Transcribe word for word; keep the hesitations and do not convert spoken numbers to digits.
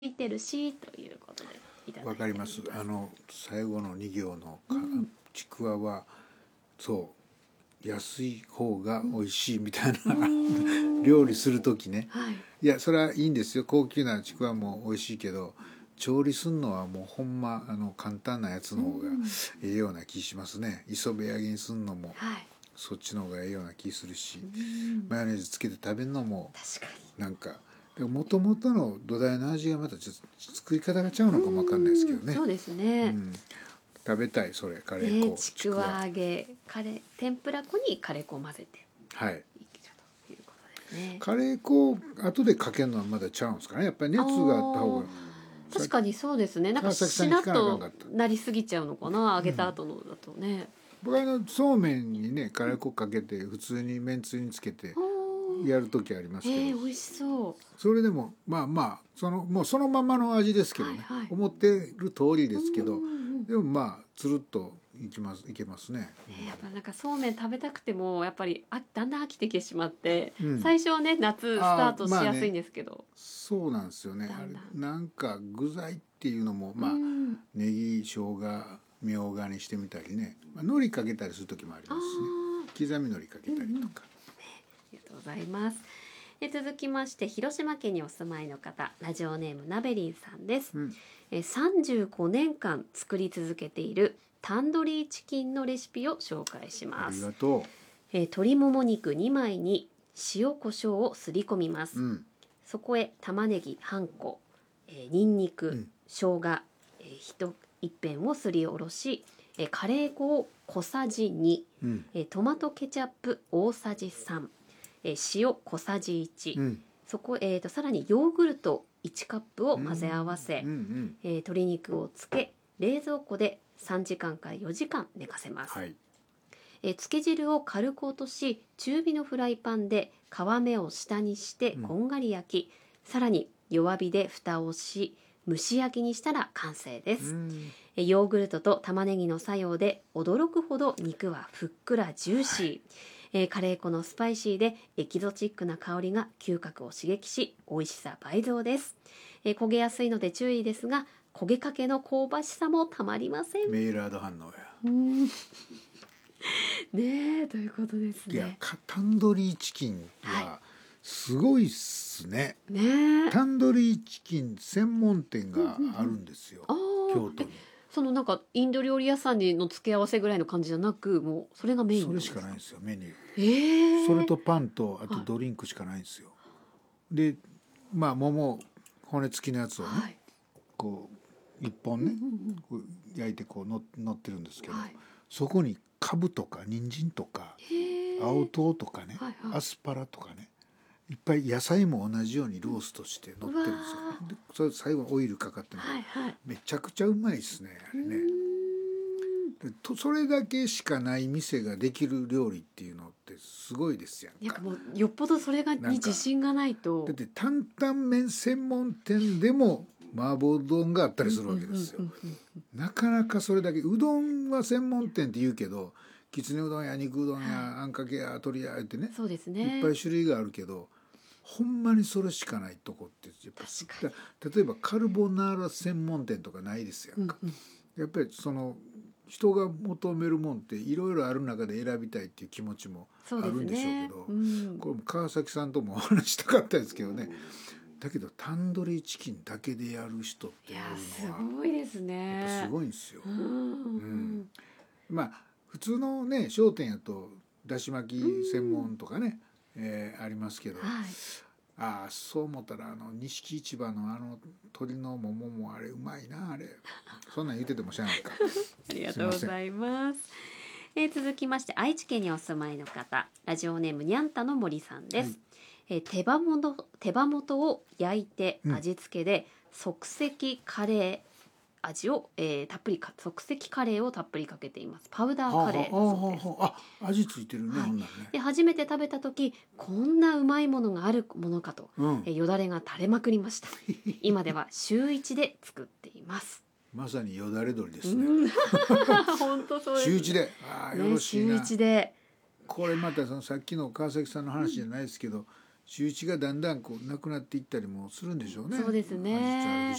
いてるしということでいただいてわかります。あの最後のに行のか、うん、ちくわはそう安い方が美味しいみたいな、うん、料理する時ね、はい、いやそれはいいんですよ。高級なちくわも美味しいけど調理するのはもうほんまあの簡単なやつの方がええような気しますね。磯辺揚げにするのも、はい、そっちの方がええような気するし、マヨネーズつけて食べるのもなんかもともとの土台の味がまたちょっと作り方が違うのかもわかんないですけどね。 そうですね、うん、 食べたいそれカレー粉、 ね、ちくわ揚げカレー天ぷら粉にカレー粉を混ぜてはいいけるということですね。 カレー粉後でかけるのはまだちゃうんですかね。やっぱり熱があった方が確かにそうですね。なんかしなっとなりすぎちゃうのかな、揚げた後のだとね。 僕はあのそうめんにねカレー粉かけて普通にめんつゆにつけてやる時ありますけど、えー、美味しそう。 それでもまあまあそのもうそのままの味ですけどね、はいはい、思ってる通りですけど、でもまあつるっといきますいけますね。 えー、やっぱなんかそうめん食べたくてもやっぱりあだんだん飽きてきてしまって、うん、最初はね夏スタートしやすいんですけど、まあね、 そうなんですよね。あれなんか具材っていうのもまあ、うん、ネギ生姜みょうがにしてみたりね、まあ、海苔かけたりする時もありますしね。刻み海苔かけたりとか、うんうん、ありがとうございます。え続きまして広島県にお住まいの方、ラジオネームなべりんさんです、うん、えさんじゅうごねんかん作り続けているタンドリーチキンのレシピを紹介します。 ありがとう。 え鶏もも肉にまいに塩コショウをすり込みます、うん、そこへ玉ねぎ半個、えー、にんにく、うん、生姜、えー、一片をすりおろし、えー、カレー粉を小さじに、うん、えー、トマトケチャップ大さじさん、えー、塩小さじいち、うん、そこ、えー、とさらにヨーグルトいちカップを混ぜ合わせ、うんうんうんえー、鶏肉をつけ冷蔵庫でさんじかんからよじかん寝かせます、はいえー、つけ汁を軽く落とし中火のフライパンで皮目を下にしてこんがり焼き、うん、さらに弱火で蓋をし蒸し焼きにしたら完成です、うん、えー、ヨーグルトと玉ねぎの作用で驚くほど肉はふっくらジューシー、はいえー、カレー粉のスパイシーでエキゾチックな香りが嗅覚を刺激し美味しさ倍増です、えー、焦げやすいので注意ですが焦げかけの香ばしさもたまりません。 メイラード反応やうんねえということですね。 いやタンドリーチキンはすごいっすね、 はい、ねタンドリーチキン専門店があるんですよ、うんうんうん、京都に。 そのなんかインド料理屋さんの付け合わせぐらいの感じじゃなくもうそれがメインなんですか？それしかないんですよメニュー、 えー、 それとパンとあとドリンクしかないんですよ、はい、でまあ桃骨付きのやつをね、はい、こう一本ね、うんうんうん、焼いてこうの乗ってるんですけど、はい、そこにカブとか人参とか青唐とかね、はいはい、アスパラとかねいっぱい野菜も同じようにローストして乗ってるんですよ。でそれ最後オイルかかってる、はいはい、めちゃくちゃうまいですねあれね。でとそれだけしかない店ができる料理っていうのってすごいですやんか。 いやもうよっぽどそれがに自信がないと。 だって担々麺専門店でも麻婆丼があったりするわけですよ。なかなかそれだけうどんは専門店って言うけどきつねうどんや肉うどんや、はい、あんかけや鶏やってね、 そうですね、 いっぱい種類があるけどほんまにそれしかないとこってやっぱ例えばカルボナーラ専門店とかないですやんか、うんうん、やっぱりその人が求めるもんっていろいろある中で選びたいっていう気持ちもあるんでしょうけど、ねうん、これも川崎さんともお話したかったですけどね、だけどタンドリーチキンだけでやる人っていうのはすごいですね。 やっぱすごいんですよ、うんうん、まあ普通のね商店やとだし巻き専門とかね、うんえー、ありますけど、はい、ああそう思ったらあの錦市場のあの鶏のもももあれうまいなあれそんなん言っててもしゃあないかありがとうございます。えー、続きまして愛知県にお住まいの方ラジオネームにゃんたの森さんです、はいえー、手羽元手羽元を焼いて味付けで、うん、即席カレー味を、えー、たっぷりか即席カレーをたっぷりかけています。パウダーカレーだそうです。 ああ味付いてるね、はい、ねで初めて食べた時こんなうまいものがあるものかと、うん、えー、よだれが垂れまくりました今では週一で作っていますまさによだれ鶏ですね、 うん、本当そうです、ね、 週一でああよろしいな、 ね、週一でこれまたそのさっきの川崎さんの話じゃないですけど、うん、週一がだんだんこうなくなっていったりもするんでしょうね。 そうですね。